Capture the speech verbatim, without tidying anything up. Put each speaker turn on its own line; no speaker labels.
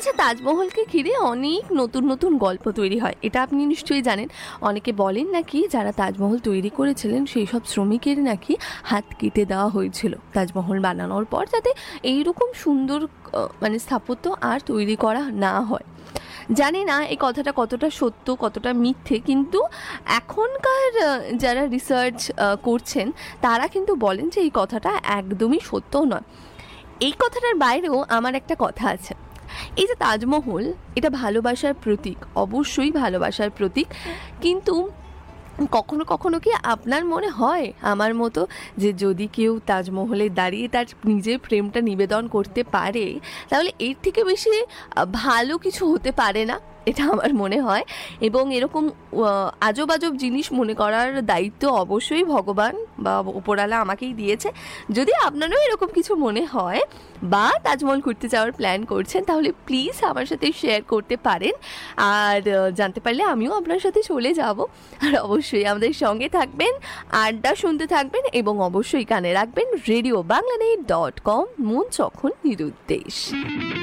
আচ্ছা, তাজমহলকে ঘিরে অনেক নতুন নতুন গল্প তৈরি হয়, এটা আপনি নিশ্চয়ই জানেন। অনেকে বলেন নাকি যারা তাজমহল তৈরি করেছিলেন সেই সব শ্রমিকের নাকি হাত কেটে দেওয়া হয়েছিল তাজমহল বানানোর পর, যাতে এইরকম সুন্দর মানে স্থাপত্য আর তৈরি করা না হয়। জানি না এই কথাটা কতটা সত্য কতটা মিথ্যে, কিন্তু এখনকার যারা রিসার্চ করছেন তারা কিন্তু বলেন যে এই কথাটা একদমই সত্য নয়। এই কথাটার বাইরেও আমার একটা কথা আছে। এই যে তাজমহল, এটা ভালোবাসার প্রতীক, অবশ্যই ভালোবাসার প্রতীক, কিন্তু কখনো কখনো কি আপনার মনে হয় আমার মতো যে যদি কেউ তাজমহলে দাঁড়িয়ে তার নিজের প্রেমটা নিবেদন করতে পারে, তাহলে এর থেকে বেশি ভালো কিছু হতে পারে না? এটা আমার মনে হয়। এবং এরকম আজব আজব জিনিস মনে করার দায়িত্ব অবশ্যই ভগবান বা উপরওয়ালা আমাকেই দিয়েছে। যদি আপনারও এরকম কিছু মনে হয় বা তাজমহল ঘুরতে যাওয়ার প্ল্যান করছেন, তাহলে প্লিজ আমার সাথে শেয়ার করতে পারেন। আর জানতে পারলে আমিও আপনার সাথে চলে যাব। আর অবশ্যই আমাদের সঙ্গে থাকবেন, আড্ডা শুনতে থাকবেন এবং অবশ্যই কানে রাখবেন রেডিও বাংলা ডট কম, মন যখন নিরুদ্দেশ।